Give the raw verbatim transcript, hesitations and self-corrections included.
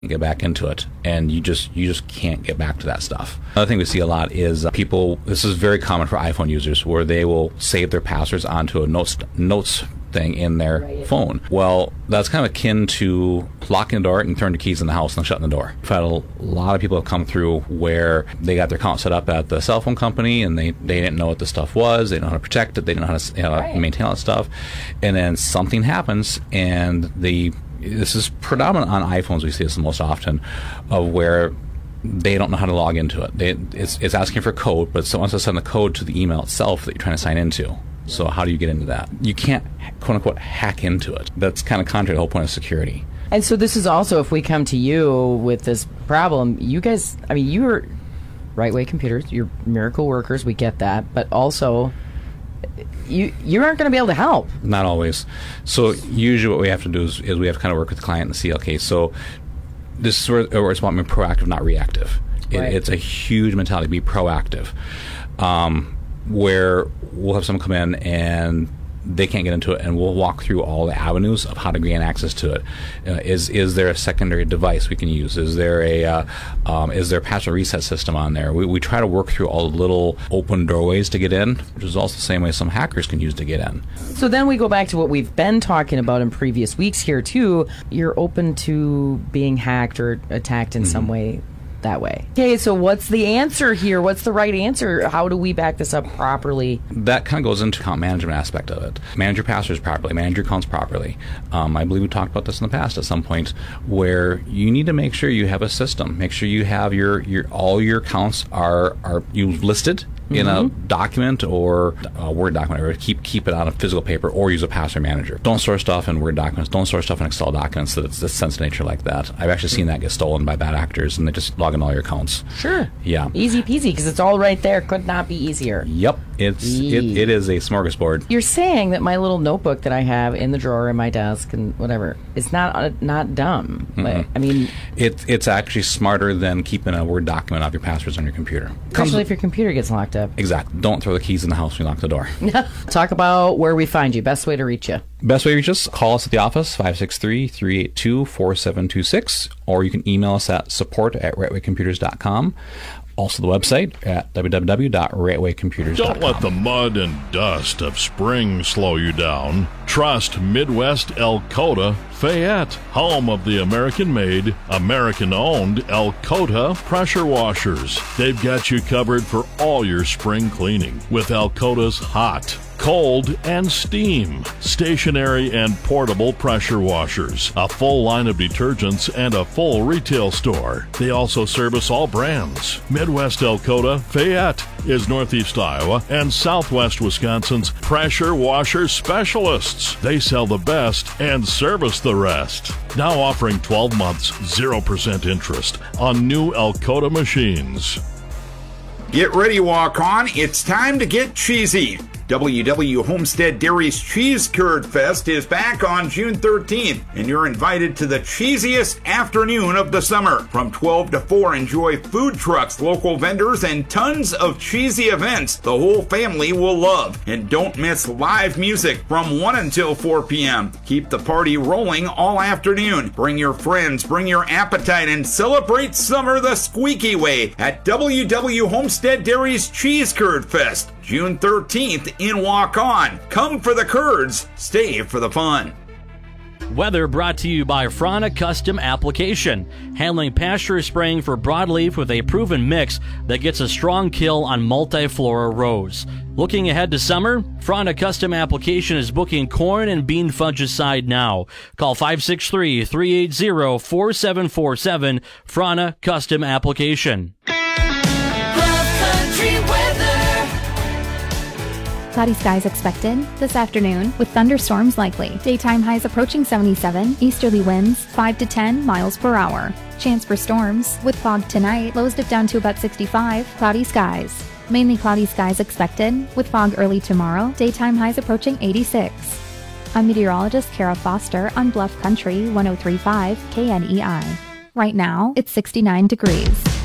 get back into it, and you just you just can't get back to that stuff. Another thing we see a lot is uh, people, this is very common for iPhone users, where they will save their passwords onto a notes notes thing in their right. phone. Well, that's kind of akin to locking the door and throwing the keys in the house and shutting the door. I've had a lot of people have come through where they got their account set up at the cell phone company, and they, they didn't know what the stuff was, they didn't know how to protect it, they didn't know how to you know, right. maintain all that stuff, and then something happens, and the this is predominant on iPhones. We see this the most often, of where they don't know how to log into it. They, it's, it's asking for code, but someone has to send the code to the email itself that you're trying to sign into. So how do you get into that? You can't, quote unquote, hack into it. That's kind of contrary to the whole point of security. And so this is also, if we come to you with this problem, you guys, I mean, you're Right Way Computers, you're miracle workers, we get that, but also you you aren't going to be able to help. Not always. So usually what we have to do is, is we have to kind of work with the client and see, okay, so this is where, where it's about being proactive, not reactive. Right. It, it's a huge mentality, be proactive. Um, where we'll have someone come in and they can't get into it, and we'll walk through all the avenues of how to gain access to it. Uh, is is there a secondary device we can use? Is there a uh, um, is there a password reset system on there? We, we try to work through all the little open doorways to get in, which is also the same way some hackers can use to get in. So then we go back to what we've been talking about in previous weeks here too. You're open to being hacked or attacked in mm-hmm. some way that way. Okay, so what's the answer here? What's the right answer? How do we back this up properly? That kind of goes into account management aspect of it. Manage your passwords properly, manage your accounts properly. Um, I believe we talked about this in the past at some point, where you need to make sure you have a system. Make sure you have your, your all your accounts are are you listed in mm-hmm. a document or a Word document, or keep keep it on a physical paper, or use a password manager. Don't store stuff in Word documents. Don't store stuff in Excel documents that's that's sensitive nature like that. I've actually seen that get stolen by bad actors, and they just log in all your accounts. Sure. Yeah. Easy peasy, because it's all right there. Could not be easier. Yep. It's it, it is a smorgasbord. You're saying that my little notebook that I have in the drawer in my desk and whatever is not uh, not dumb. Mm-hmm. But, I mean, it, it's actually smarter than keeping a Word document of your passwords on your computer. Especially Comes if your computer gets locked up. Exactly. Don't throw the keys in the house when you lock the door. Talk about where we find you. Best way to reach you. Best way to reach us, call us at the office, five six three, three eight two, four seven two six, or you can email us at support at right way computers dot com. Also the website at w w w dot right way computers dot com. Don't let the mud and dust of spring slow you down. Trust Midwest Elkota Fayette, home of the American-made, American-owned Elkota pressure washers. They've got you covered for all your spring cleaning with Elkota's hot, cold, and steam, stationary and portable pressure washers, a full line of detergents, and a full retail store. They also service all brands. Midwest Elkota Fayette is Northeast Iowa and Southwest Wisconsin's pressure washer specialists. They sell the best and service the rest. Now offering twelve months, zero percent interest on new Elkota machines. Get ready, walk on. It's time to get cheesy. W W Homestead Dairy's Cheese Curd Fest is back on June thirteenth, and you're invited to the cheesiest afternoon of the summer. From twelve to four, enjoy food trucks, local vendors, and tons of cheesy events the whole family will love. And don't miss live music from one until four p.m. Keep the party rolling all afternoon. Bring your friends, bring your appetite, and celebrate summer the squeaky way at W W Homestead Dairy's Cheese Curd Fest, June thirteenth in Walk On. Come for the curds, stay for the fun. Weather brought to you by Frana Custom Application, handling pasture spraying for broadleaf with a proven mix that gets a strong kill on multiflora rows. Looking ahead to summer, Frana Custom Application is booking corn and bean fungicide now. Call five six three, three eight zero, four seven four seven, Frana Custom Application. Cloudy skies expected this afternoon with thunderstorms likely. Daytime highs approaching seventy-seven, easterly winds five to ten miles per hour. Chance for storms with fog tonight, lows dip down to about sixty-five. Cloudy skies. Mainly cloudy skies expected with fog early tomorrow. Daytime highs approaching eighty-six. I'm meteorologist Kara Foster on Bluff Country one oh three point five K N E I. Right now, it's sixty-nine degrees.